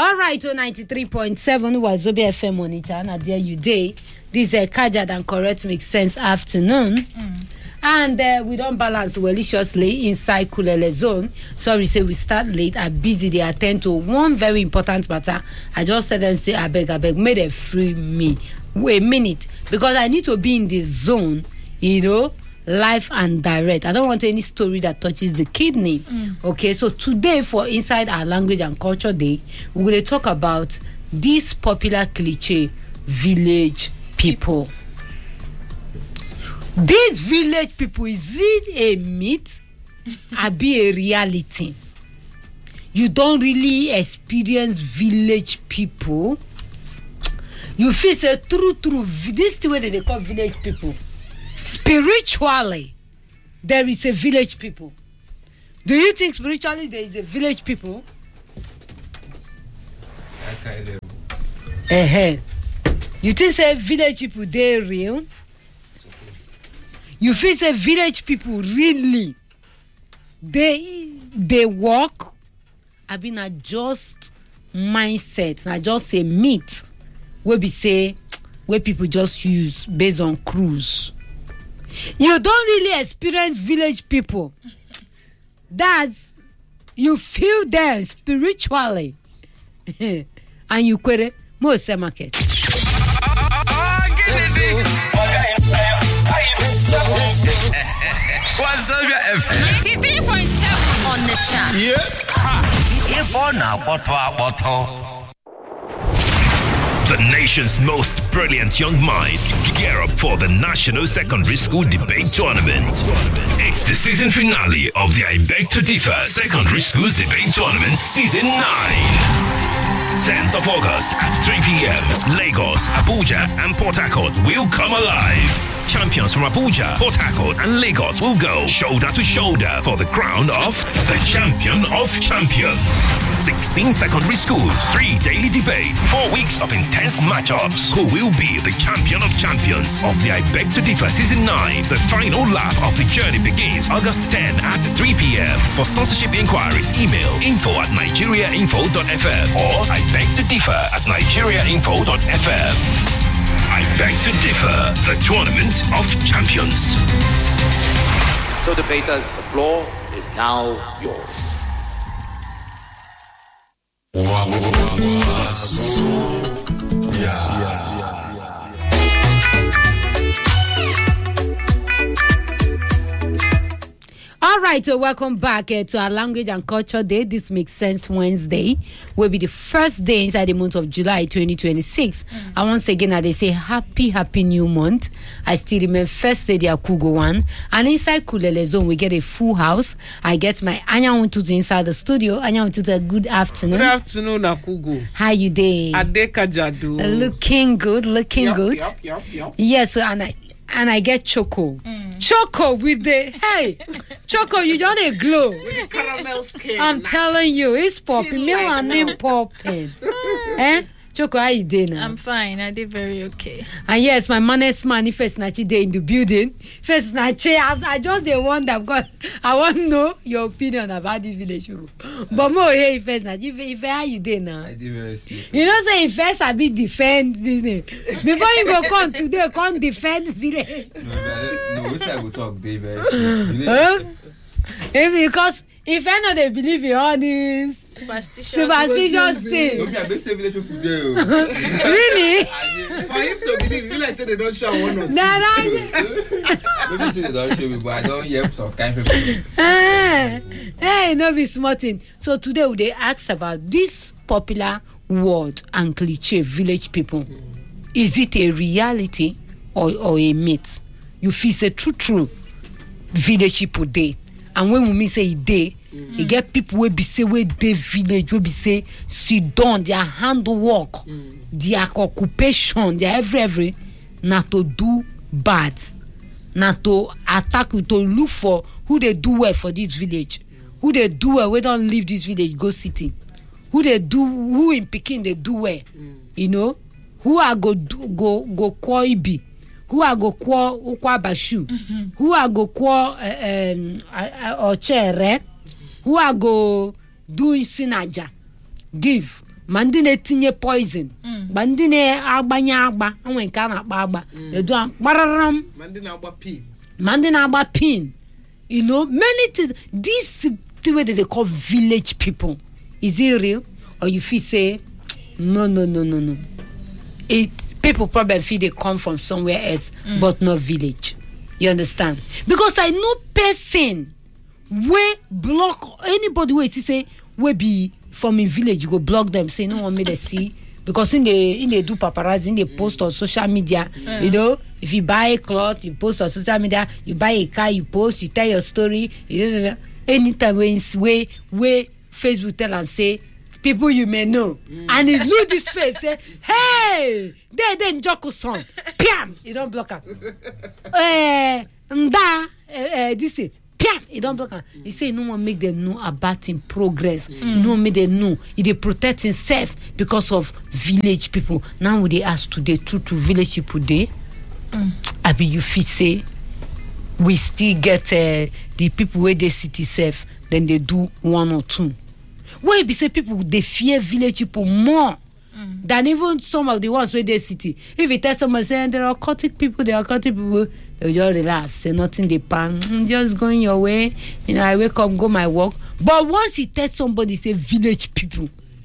All right, 93.7 Wazobia FM Onitsha. Na there you day. This is Kajad and Correct Make Sense afternoon. And we don't balance deliciously inside Kulele zone. Sorry, say we start late. I'm busy. They attend to one very important matter. I just said and say, I beg, may they free me. Wait a minute. Because I need to be in the zone, live and direct. I don't want any story that touches the kidney. Okay, so today for Inside Our Language and Culture Day, we're going to talk about this popular cliche, village people. These village people, is it a myth or be a reality? You don't really experience village people. You feel say true. This is the way that they call village people. Spiritually, there is a village people. Do you think spiritually there is a village people? You think say village people they real? You feel say village people really they work? I mean, not just mindset, not just a myth where we say where people just use based on cruise. You don't really experience village people. That's you feel them spiritually, and you query most market. Wazobia FM 93.7 on the chat. The nation's most brilliant young minds gear up for the National Secondary School Debate Tournament. It's the season finale of the I Beg to Differ Secondary Schools Debate Tournament Season 9. 10th of August at 3 p.m. Lagos, Abuja, and Port Harcourt will come alive. Champions from Abuja, Port Harcourt, and Lagos will go shoulder to shoulder for the crown of the Champion of Champions. 16 secondary schools, 3 daily debates, 4 weeks of intense matchups. Who will be the Champion of Champions of the I Beg to Differ Season 9? The final lap of the journey begins August 10 at 3 p.m. For sponsorship inquiries, email info@nigeriainfo.fm or I Beg to Differ @nigeriainfo.fm. I Beg to Differ, the Tournament of Champions. So debaters, the floor is now yours. All right, so welcome back to our Language and Culture Day. This Makes Sense Wednesday will be the first day inside the month of July 2026. And once again, they say happy new month. I still remember first lady Akugo one. And inside Kulele Zone, we get a full house. I get my Anya Untutu inside the studio. Anya Untutu, good afternoon. Good afternoon, Akugo. How you doing? Adeka Jadu. Looking good. Yep. Yes, so and I get Choco. Choco with the Choco, you don't a glow. With the caramel skin. I'm telling you, it's popping. Me and him popping. Choco, how you doing now? I'm fine. I did very okay. And yes, my manest man, First Nachi Day in the building. First Nachi, I just the one that got. I want to know your opinion about this village. But more here, First Nachi, if how you doing now? I did very sweet. You know, say first I be defend this name. Before you go come today, come defend village. No, which I will talk. They very sweet. Because if I know they believe in all these superstitious things. Okay, I say village people do. Really? For him to believe, you like say they don't show one or two. Maybe say they don't show me, but I don't hear some kind of people. Hey, no be smart thing. So today they ask about this popular word and cliche, village people. Is it a reality or a myth? You feel say true village people dey. And when we say they, you get people will be say where they village, will be say sit down, their handwork, their occupation, their every not to do bad, not to attack, to look for who they do well for this village, who they do well, we don't leave this village, go city, who they do, who in Peking they do well, who are go Koibi. Who are go kwa bashu? Who are go kwa ochere? Who are go do sinaja? Give Mandine tinye poison. Mandine agbanya agba. Anwe nke na agba. Edu bararam. Mandine agba pin. You know, many things. This the way that they call village people. Is it real? Or you feel say no. People probably feel they come from somewhere else, but not village. You understand? Because I know person where block anybody where say we be from a village, you go block them, say no one made a see. Because in they do paparazzi, in they post on social media, you know, if you buy a cloth, you post on social media, you buy a car, you post, you tell your story, anytime when Facebook tell and say people you may know, and he look this face, say, hey, then Joko song, piam, you don't block her. This thing, piam, you don't block her. He say no one make them know about him progress. No one make them know. He dey protect himself because of village people. Now we dey ask today to village people dey. I mean, you fit say we still get the people where they city safe, then they do one or two. Why be say people they fear village people more than even some of the ones where they city. If you tell someone saying there are occultic people, they'll just relax, say nothing they pan, just going your way. You know, I wake up, go my work. But once you tell somebody say village people,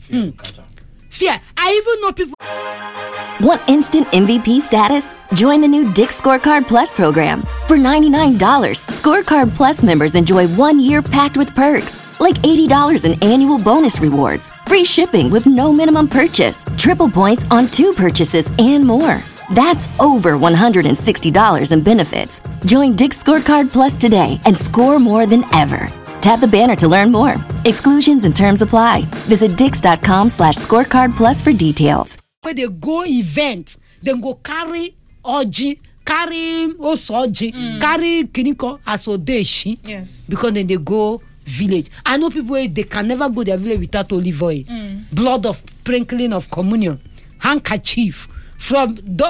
fear. I even know people. Want instant MVP status? Join the new Dick's Scorecard Plus program. For $99, Scorecard Plus members enjoy 1 year packed with perks, like $80 in annual bonus rewards, free shipping with no minimum purchase, triple points on 2 purchases, and more. That's over $160 in benefits. Join Dick's Scorecard Plus today and score more than ever. Tap the banner to learn more. Exclusions and terms apply. Visit dix.com/scorecardplus for details. When they go event, then go carry Oji, carry Osoji, carry Kiniko as Odeshi. Yes. Because then they go village. I know people they can never go their village without olive oil, blood of sprinkling of communion, handkerchief, from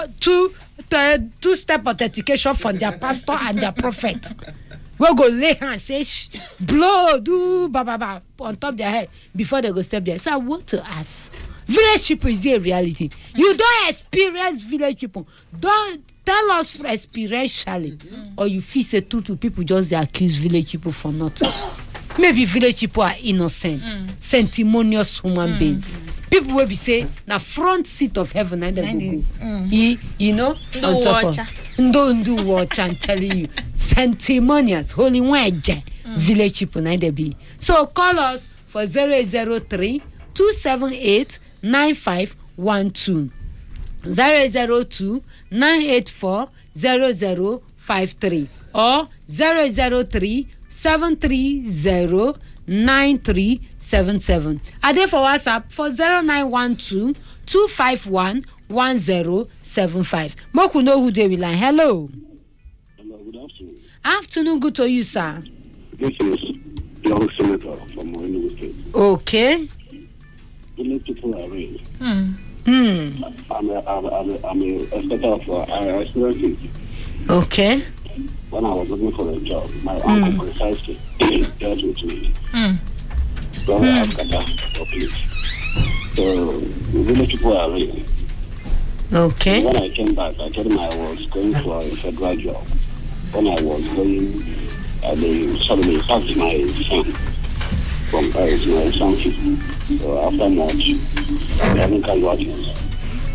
two-step authentication from their pastor and their prophet. We go lay hands, say blow, do ba on top their head before they go step there. So I want to ask, village people, is there a reality? You don't experience village people. Don't tell us experientially, or you feel say to people just they accuse village people for nothing. Maybe village people are innocent, sanctimonious human beings. People will be say na front seat of heaven and they go. You know, on top of don't do watch and telling you sanctimonious holy wedge village people na they be. So call us for 003-278-9512 002-984-0053 or 003-730-9377. Are they for WhatsApp for 0912-251-1075. Moku know who they will line. Hello. Hello, good afternoon. Afternoon, good to you, sir. This is young senator from Enugu State. Okay. Village people are real. Hmm. I'm a expecter for I experienced it. Okay. When I was looking for a job, my uncle precisely dealt with me. So I asked for please. So village people are real. Okay. When I came back, I told him I was going for a federal job. When I was going, they suddenly sacked my son from my son. So after much, they haven't casualties.